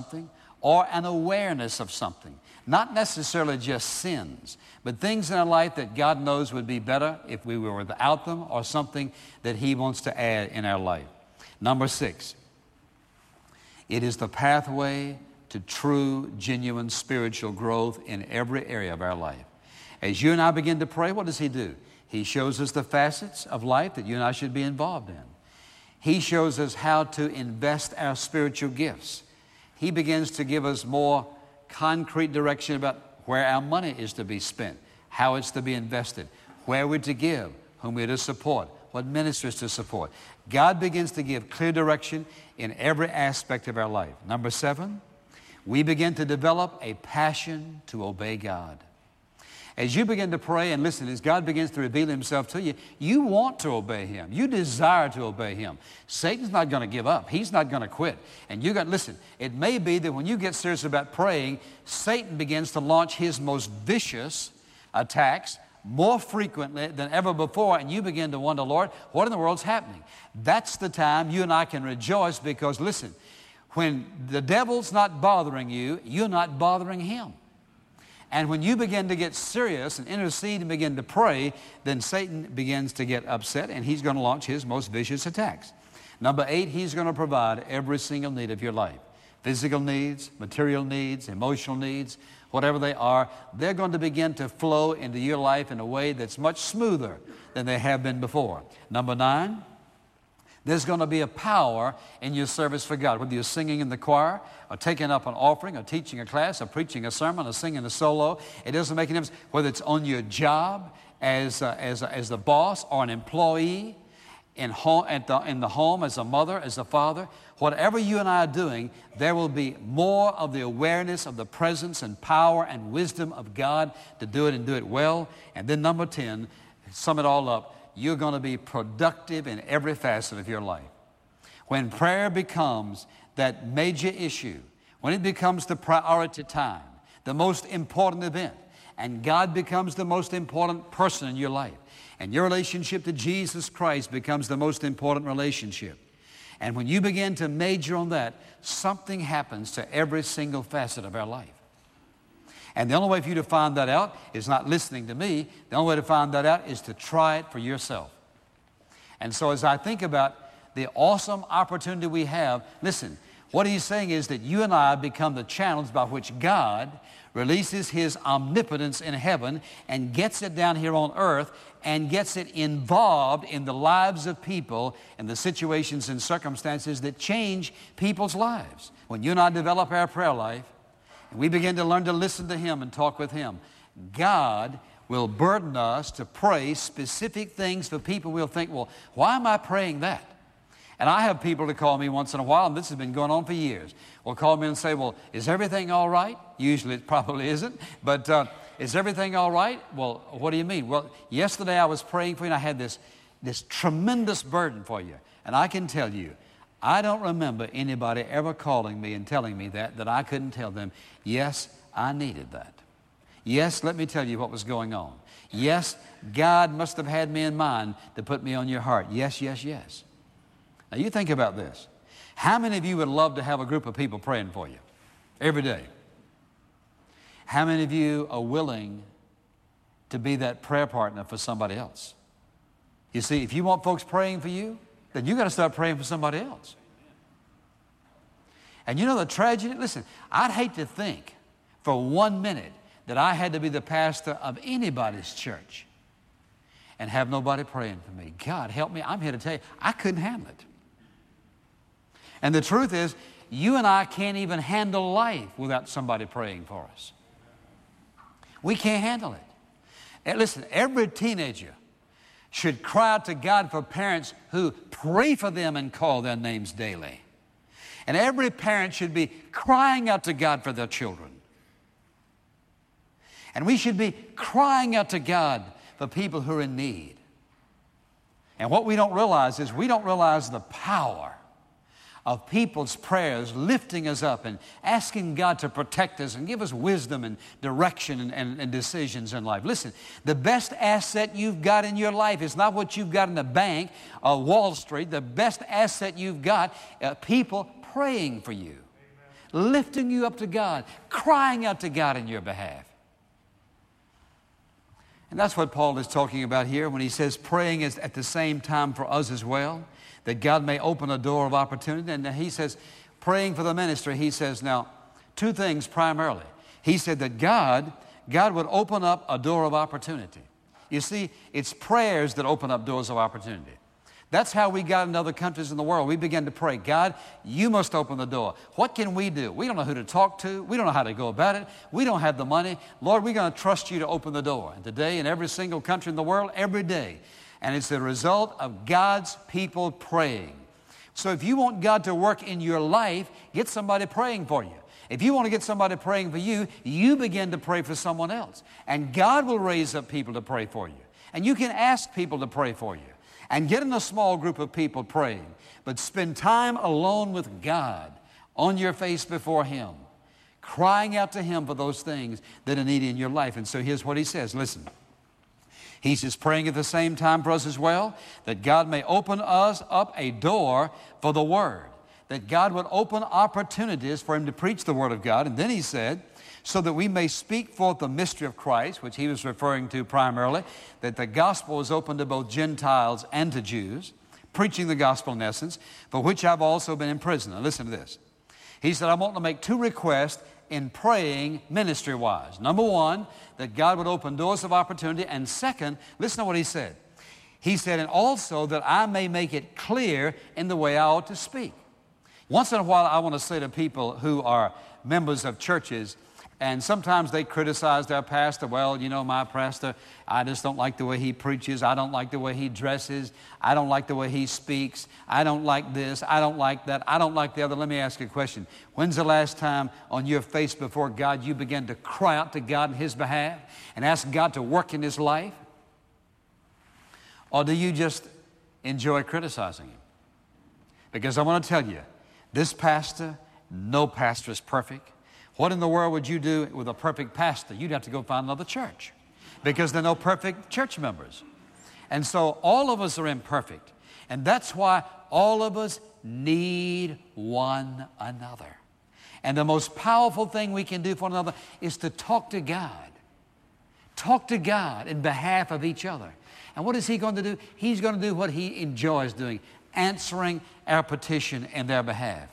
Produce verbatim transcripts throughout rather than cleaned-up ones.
something or an awareness of something. Not necessarily just sins, but things in our life that God knows would be better if we were without them, or something that He wants to add in our life. Number six, it is the pathway to true, genuine spiritual growth in every area of our life. As you and I begin to pray, what does He do? He shows us the facets of life that you and I should be involved in. He shows us how to invest our spiritual gifts. He begins to give us more concrete direction about where our money is to be spent, how it's to be invested, where we're to give, whom we're to support, what ministers to support. God begins to give clear direction in every aspect of our life. Number seven, we begin to develop a passion to obey God. As you begin to pray and listen, as God begins to reveal Himself to you, you want to obey Him. You desire to obey Him. Satan's not going to give up. He's not going to quit. And you got, listen, it may be that when you get serious about praying, Satan begins to launch his most vicious attacks more frequently than ever before, and you begin to wonder, Lord, what in the world's happening? That's the time you and I can rejoice, because, listen, when the devil's not bothering you, you're not bothering him. And when you begin to get serious and intercede and begin to pray, then Satan begins to get upset, and he's going to launch his most vicious attacks. Number eight, he's going to provide every single need of your life. Physical needs, material needs, emotional needs, whatever they are, they're going to begin to flow into your life in a way that's much smoother than they have been before. Number nine, there's going to be a power in your service for God, whether you're singing in the choir, or taking up an offering, or teaching a class, or preaching a sermon, or singing a solo. It doesn't make any difference whether it's on your job as a, as a, as the boss, or an employee, in, home, at the, in the home as a mother, as a father. Whatever you and I are doing, there will be more of the awareness of the presence and power and wisdom of God to do it and do it well. And then number ten, sum it all up, you're going to be productive in every facet of your life. When prayer becomes that major issue, when it becomes the priority time, the most important event, and God becomes the most important person in your life, and your relationship to Jesus Christ becomes the most important relationship, and when you begin to major on that, something happens to every single facet of our life. And the only way for you to find that out is not listening to me. The only way to find that out is to try it for yourself. And so as I think about the awesome opportunity we have, listen, what he's saying is that you and I become the channels by which God releases His omnipotence in heaven and gets it down here on earth, and gets it involved in the lives of people and the situations and circumstances that change people's lives. When you and I develop our prayer life, and we begin to learn to listen to Him and talk with Him, God will burden us to pray specific things for people. We'll think, well, why am I praying that? And I have people to call me once in a while, and this has been going on for years, will call me and say, well, is everything all right? Usually it probably isn't, but uh, is everything all right? Well, what do you mean? Well, yesterday I was praying for you, and I had this, this tremendous burden for you. And I can tell you, I don't remember anybody ever calling me and telling me that, that I couldn't tell them, yes, I needed that. Yes, let me tell you what was going on. Yes, God must have had me in mind to put me on your heart. Yes, yes, yes. Now you think about this. How many of you would love to have a group of people praying for you every day? How many of you are willing to be that prayer partner for somebody else? You see, if you want folks praying for you, then you got to start praying for somebody else. And you know the tragedy? Listen, I'd hate to think for one minute that I had to be the pastor of anybody's church and have nobody praying for me. God help me, I'm here to tell you, I couldn't handle it. And the truth is, you and I can't even handle life without somebody praying for us. We can't handle it. And listen, every teenager should cry out to God for parents who pray for them and call their names daily. And every parent should be crying out to God for their children. And we should be crying out to God for people who are in need. And what we don't realize is we don't realize the power of people's prayers lifting us up and asking God to protect us and give us wisdom and direction and, and, and decisions in life. Listen, the best asset you've got in your life is not what you've got in the bank or Wall Street. The best asset you've got are people praying for you. lifting you up to God, crying out to God in your behalf. And that's what Paul is talking about here when he says praying is at the same time for us as well, that God may open a door of opportunity. And he says, praying for the ministry, he says, now, two things primarily. He said that God, God would open up a door of opportunity. You see, it's prayers that open up doors of opportunity. That's how we got in other countries in the world. We began to pray, God, you must open the door. What can we do? We don't know who to talk to. We don't know how to go about it. We don't have the money. Lord, we're going to trust you to open the door. And today, in every single country in the world, every day. And it's the result of God's people praying. So if you want God to work in your life, get somebody praying for you. If you want to get somebody praying for you, you begin to pray for someone else. And God will raise up people to pray for you. And you can ask people to pray for you. And get in a small group of people praying. But spend time alone with God, on your face before Him, crying out to Him for those things that are needed in your life. And so here's what he says. Listen. He says, praying at the same time for us as well, that God may open us up a door for the Word. That God would open opportunities for Him to preach the Word of God. And then he said, so that we may speak forth the mystery of Christ, which he was referring to primarily, that the gospel is open to both Gentiles and to Jews, preaching the gospel in essence, for which I've also been imprisoned. Now listen to this. He said, I want to make two requests in praying ministry-wise. Number one, that God would open doors of opportunity. And second, listen to what he said. He said, and also that I may make it clear in the way I ought to speak. Once in a while, I want to say to people who are members of churches, and sometimes they criticize their pastor. Well, you know, my pastor, I just don't like the way he preaches. I don't like the way he dresses. I don't like the way he speaks. I don't like this. I don't like that. I don't like the other. Let me ask you a question. When's the last time on your face before God you began to cry out to God in His behalf and ask God to work in His life? Or do you just enjoy criticizing Him? Because I want to tell you, this pastor, no pastor is perfect. What in the world would you do with a perfect pastor? You'd have to go find another church because there are no perfect church members. And so all of us are imperfect. And that's why all of us need one another. And the most powerful thing we can do for one another is to talk to God. Talk to God in behalf of each other. And what is He going to do? He's going to do what He enjoys doing, answering our petition in their behalf.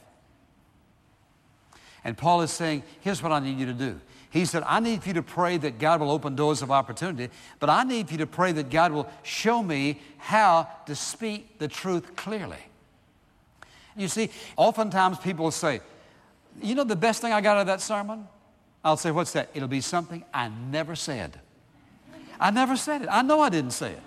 And Paul is saying, here's what I need you to do. He said, I need for you to pray that God will open doors of opportunity, but I need for you to pray that God will show me how to speak the truth clearly. You see, oftentimes people will say, you know the best thing I got out of that sermon? I'll say, what's that? It'll be something I never said. I never said it. I know I didn't say it.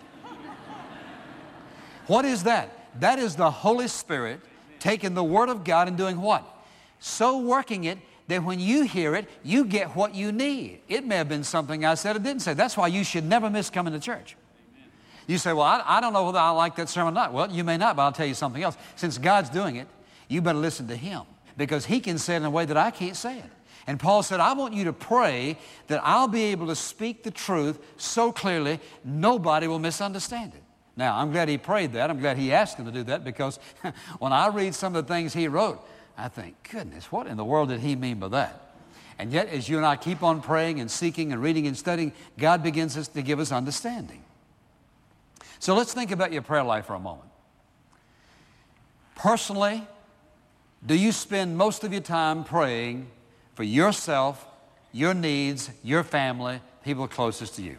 What is that? That is the Holy Spirit taking the Word of God and doing what? So working it that when you hear it, you get what you need. It may have been something I said or didn't say. That's why you should never miss coming to church. Amen. You say, well, I, I don't know whether I like that sermon or not. Well, you may not, but I'll tell you something else. Since God's doing it, you better listen to Him because He can say it in a way that I can't say it. And Paul said, I want you to pray that I'll be able to speak the truth so clearly nobody will misunderstand it. Now, I'm glad he prayed that. I'm glad he asked him to do that because when I read some of the things he wrote, I think, goodness, what in the world did he mean by that? And yet, as you and I keep on praying and seeking and reading and studying, God begins to give us understanding. So let's think about your prayer life for a moment. Personally, do you spend most of your time praying for yourself, your needs, your family, people closest to you?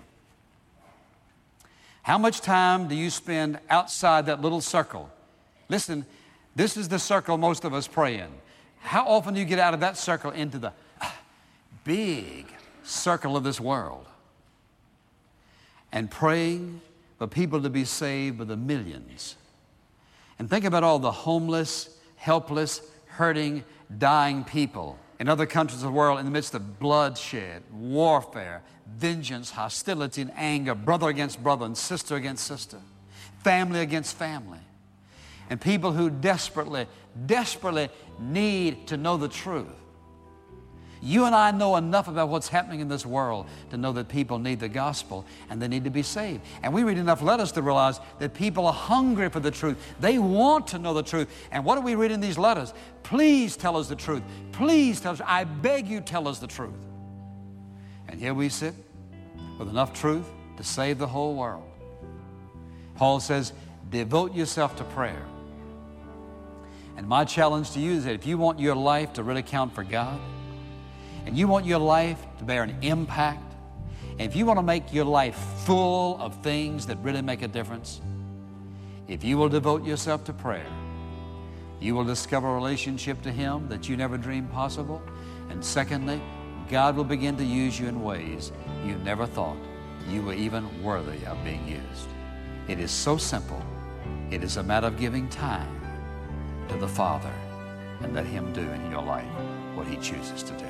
How much time do you spend outside that little circle? Listen, this is the circle most of us pray in. How often do you get out of that circle into the big circle of this world and praying for people to be saved by the millions? And think about all the homeless, helpless, hurting, dying people in other countries of the world in the midst of bloodshed, warfare, vengeance, hostility, and anger, brother against brother and sister against sister, family against family. And people who desperately, desperately need to know the truth. You and I know enough about what's happening in this world to know that people need the gospel and they need to be saved. And we read enough letters to realize that people are hungry for the truth. They want to know the truth. And what do we read in these letters? Please tell us the truth. Please tell us. I beg you, tell us the truth. And here we sit with enough truth to save the whole world. Paul says, devote yourself to prayer. And my challenge to you is that if you want your life to really count for God, and you want your life to bear an impact, and if you want to make your life full of things that really make a difference, if you will devote yourself to prayer, you will discover a relationship to Him that you never dreamed possible. And secondly, God will begin to use you in ways you never thought you were even worthy of being used. It is so simple. It is a matter of giving time to the Father and let Him do in your life what He chooses to do.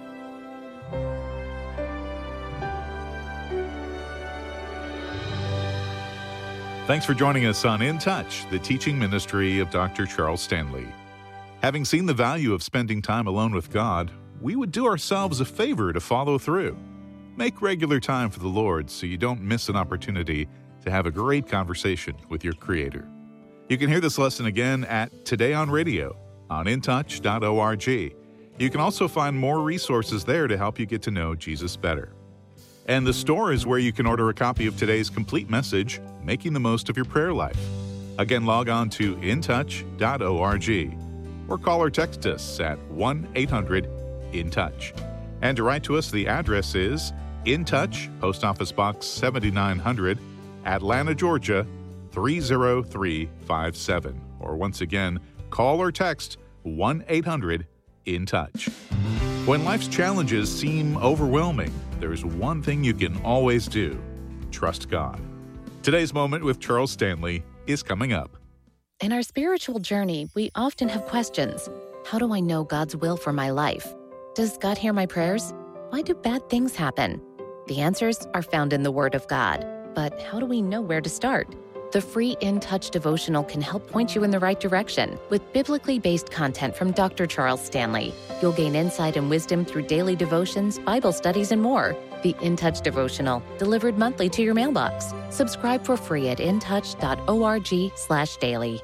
Thanks for joining us on In Touch, the teaching ministry of Doctor Charles Stanley. Having seen the value of spending time alone with God, we would do ourselves a favor to follow through. Make regular time for the Lord so you don't miss an opportunity to have a great conversation with your Creator. You can hear this lesson again at Today on Radio on in touch dot org. You can also find more resources there to help you get to know Jesus better. And the store is where you can order a copy of today's complete message, Making the Most of Your Prayer Life. Again, log on to in touch dot org or call or text us at one eight hundred in touch. And to write to us, the address is In Touch, Post Office Box seventy-nine hundred, Atlanta, Georgia, three zero three five seven. Or once again, call or text one eight hundred in touch. When life's challenges seem overwhelming, there's one thing you can always do: trust God. Today's Moment with Charles Stanley is coming up. In our spiritual journey, we often have questions. How do I know God's will for my life? Does God hear my prayers? Why do bad things happen? The answers are found in the Word of God. But how do we know where to start? The free In Touch devotional can help point you in the right direction with biblically based content from Doctor Charles Stanley. You'll gain insight and wisdom through daily devotions, Bible studies, and more. The In Touch devotional, delivered monthly to your mailbox. Subscribe for free at in touch dot org slash daily.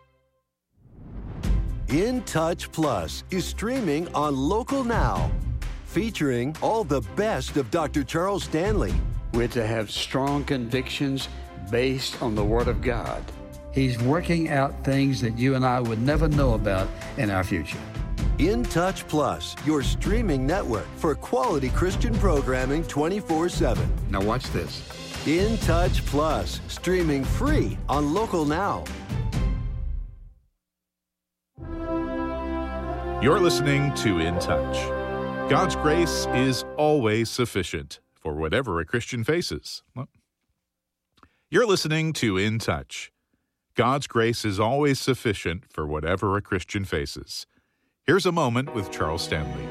In Touch Plus is streaming on Local Now, featuring all the best of Doctor Charles Stanley. We're to have strong convictions based on the Word of God. He's working out things that you and I would never know about in our future. In Touch Plus, your streaming network for quality Christian programming twenty-four seven. Now watch this. In Touch Plus, streaming free on Local Now. You're listening to In Touch. God's grace is always sufficient for whatever a Christian faces. Well, you're listening to In Touch. God's grace is always sufficient for whatever a Christian faces. Here's a moment with Charles Stanley.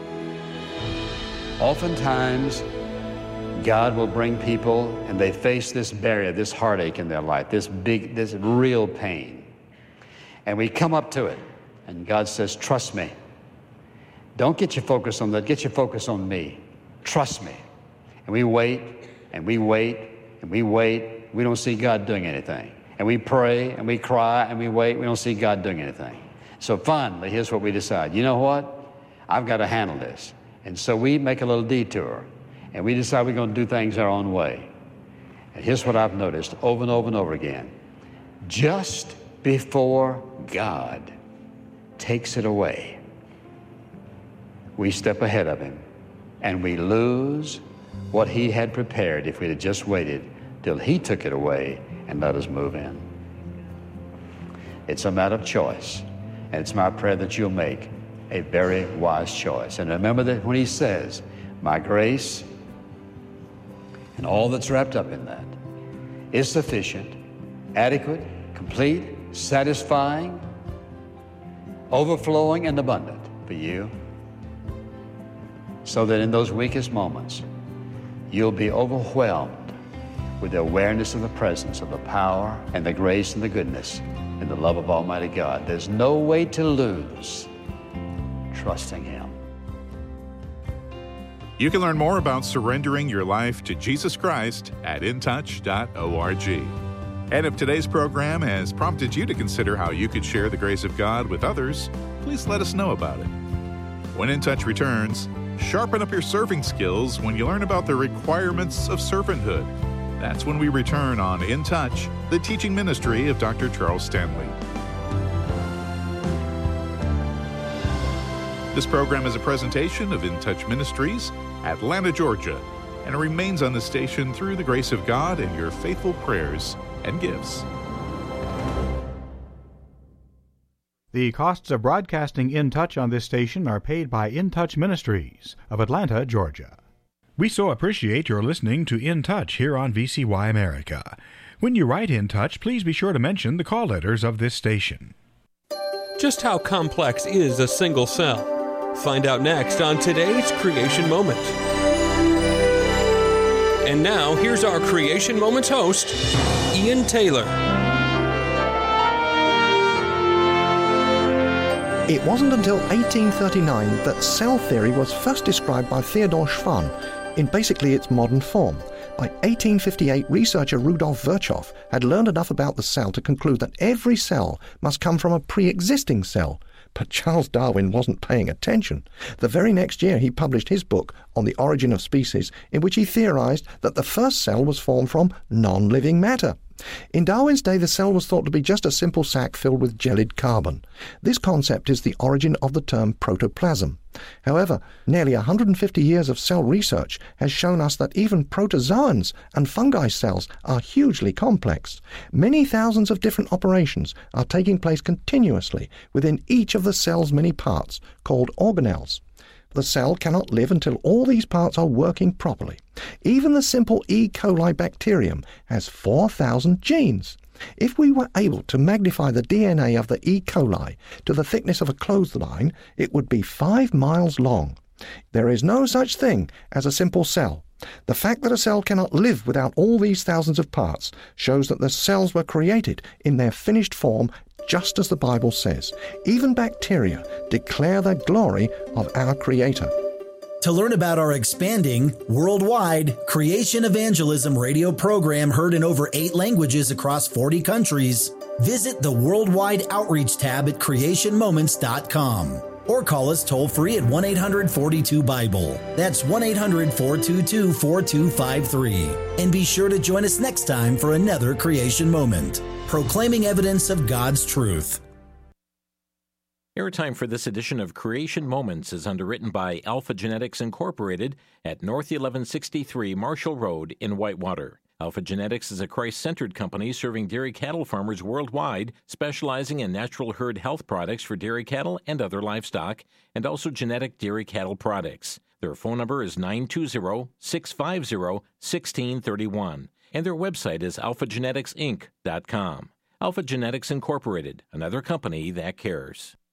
Oftentimes, God will bring people and they face this barrier, this heartache in their life, this big, this real pain. And we come up to it, and God says, trust me. Don't get your focus on that. Get your focus on me. Trust me. And we wait, and we wait, and we wait. We don't see God doing anything. And we pray, and we cry, and we wait. We don't see God doing anything. So finally, here's what we decide. You know what? I've got to handle this. And so we make a little detour, and we decide we're going to do things our own way. And here's what I've noticed over and over and over again. Just before God takes it away, we step ahead of Him, and we lose what He had prepared if we had just waited till He took it away and let us move in. It's a matter of choice, and it's my prayer that you'll make a very wise choice. And remember that when He says, my grace, and all that's wrapped up in that, is sufficient, adequate, complete, satisfying, overflowing, and abundant for you, so that in those weakest moments, you'll be overwhelmed with the awareness of the presence of the power and the grace and the goodness and the love of Almighty God. There's no way to lose trusting Him. You can learn more about surrendering your life to Jesus Christ at in touch dot org. And if today's program has prompted you to consider how you could share the grace of God with others, please let us know about it. When In Touch returns, sharpen up your serving skills when you learn about the requirements of servanthood. That's when we return on In Touch, the teaching ministry of Doctor Charles Stanley. This program is a presentation of In Touch Ministries, Atlanta, Georgia, and it remains on the station through the grace of God and your faithful prayers and gifts. The costs of broadcasting In Touch on this station are paid by In Touch Ministries of Atlanta, Georgia. We so appreciate your listening to In Touch here on V C Y America. When you write In Touch, please be sure to mention the call letters of this station. Just how complex is a single cell? Find out next on today's Creation Moment. And now, here's our Creation Moments host, Ian Taylor. It wasn't until eighteen thirty-nine that cell theory was first described by Theodor Schwann in basically its modern form. By eighteen fifty-eight, researcher Rudolf Virchow had learned enough about the cell to conclude that every cell must come from a pre-existing cell. But Charles Darwin wasn't paying attention. The very next year he published his book on the origin of species, in which he theorized that the first cell was formed from non-living matter. In Darwin's day, the cell was thought to be just a simple sac filled with gelid carbon. This concept is the origin of the term protoplasm. However, nearly one hundred fifty years of cell research has shown us that even protozoans and fungi cells are hugely complex. Many thousands of different operations are taking place continuously within each of the cell's many parts, called organelles. The cell cannot live until all these parts are working properly. Even the simple E. coli bacterium has four thousand genes. If we were able to magnify the D N A of the E. coli to the thickness of a clothesline, it would be five miles long. There is no such thing as a simple cell. The fact that a cell cannot live without all these thousands of parts shows that the cells were created in their finished form, just as the Bible says. Even bacteria declare the glory of our Creator. To learn about our expanding, worldwide Creation Evangelism radio program heard in over eight languages across forty countries, visit the Worldwide Outreach tab at creation moments dot com or call us toll-free at one eight hundred four two Bible. That's one eight hundred four two two four two five three. And be sure to join us next time for another Creation Moment, proclaiming evidence of God's truth. Airtime for this edition of Creation Moments is underwritten by Alpha Genetics Incorporated at North eleven sixty-three Marshall Road in Whitewater. Alpha Genetics is a Christ-centered company serving dairy cattle farmers worldwide, specializing in natural herd health products for dairy cattle and other livestock, and also genetic dairy cattle products. Their phone number is nine two zero, six five zero, one six three one, and their website is alpha genetics inc dot com. Alpha Genetics Incorporated, another company that cares.